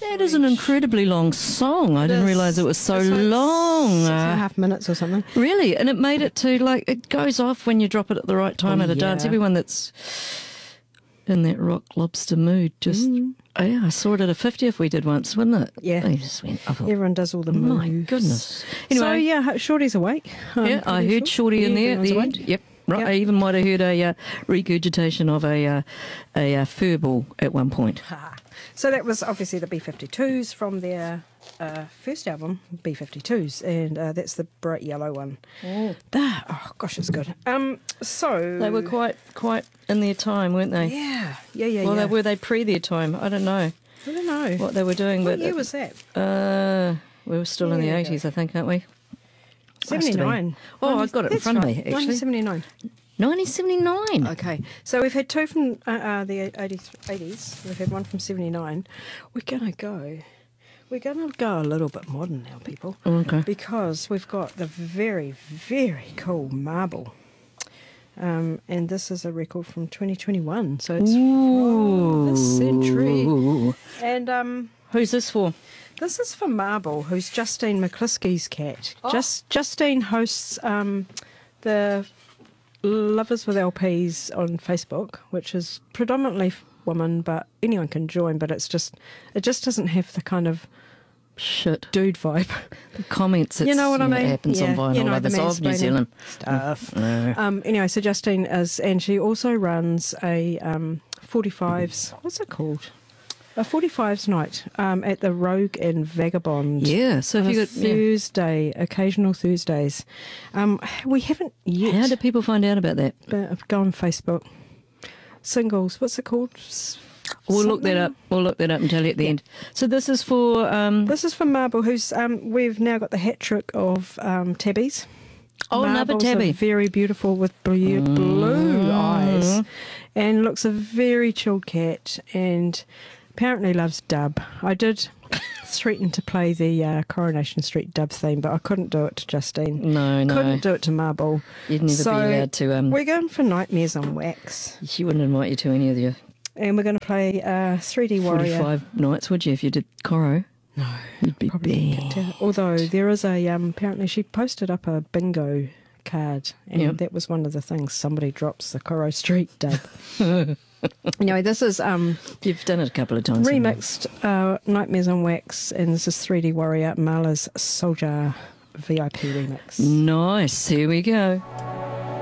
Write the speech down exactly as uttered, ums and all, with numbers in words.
That is an incredibly long song. I didn't This- realise it was so it's like long. Six and a Uh, half minutes or something. Really? And it made it to, like, it goes off when you drop it at the right time Oh, at a dance. yeah. Everyone that's in that rock lobster mood just, Mm. oh, yeah, I saw it at a fiftieth we did once, wasn't it? Yeah. They just went, oh, Everyone does all the my moves. goodness. So Anyway, yeah, Shorty's awake. I'm yeah, I pretty heard sure. Shorty in Yeah, there at the everyone's end. awake. Yep. Right. Yep. I even might have heard a uh, regurgitation of a uh, a uh, fur ball at one point. Ha. So that was obviously the B fifty-twos from their uh, first album, B fifty-twos, and uh, that's the bright yellow one. Oh. Ah, oh gosh, it's good. Um, so They were quite quite in their time, weren't they? yeah, yeah, yeah. Well, yeah. they, were they pre their time? I don't know I don't know what they were doing, what but year was that? uh, we were still in the Yeah. eighties, I think, aren't we? seventy-nine. Oh, I've got it in That's front of right, me, actually. nineteen seventy-nine. nineteen seventy-nine. Okay, so we've had two from uh, uh, the eighties. We've had one from seventy-nine. We're gonna go. We're gonna go a little bit modern now, people. Okay. Because we've got the very, very cool Marble. Um, and this is a record from twenty twenty-one, so it's from this century. Ooh. And um, Who's this for? this is for Marble, who's Justine McCliskey's cat. Oh. Just Justine hosts um, the Lovers with L Ps on Facebook, which is predominantly women, but anyone can join. But it's just, it just doesn't have the kind of Shit. dude vibe. The comments, it's, You know what I yeah, mean? It happens Yeah, on vinyl you know, others the of New mansplaining Zealand. stuff. No. Um, anyway, so Justine is, and she also runs a um, forty-fives. What's it called? A forty-fives night um, at the Rogue and Vagabond. Yeah, so if on you a got, yeah. Thursday, occasional Thursdays. Um, we haven't yet. How do people find out about that? but go on Facebook. Singles. What's it called? S- We'll look that something? up. We'll look that up and tell you at the Yeah. end. So this is for um, This is from Marble, who's um, we've now got the hat trick of um, tabbies. oh, another Marble's are tabby. very beautiful with blue, blue Mm. eyes, and looks a very chilled cat, and apparently loves dub. I did threaten to play the uh, Coronation Street dub theme, but I couldn't do it to Justine. No, no, Couldn't do it to Marble. you'd never So, be allowed to. Um, We're going for Nightmares on Wax, she wouldn't invite you to any of your and we're going to play uh, three D Warrior. forty-five nights, would you? If you did Coro, No, you'd be probably banned. kicked out. Although there is a um, apparently she posted up a bingo card, and Yep. that was one of the things. Somebody drops the Coro Street dub. Anyway, this is um, You've done it a couple of times. haven't you? remixed uh, Nightmares on Wax, and this is three D Warrior Marla's Soldier V I P remix. Nice. Here we go.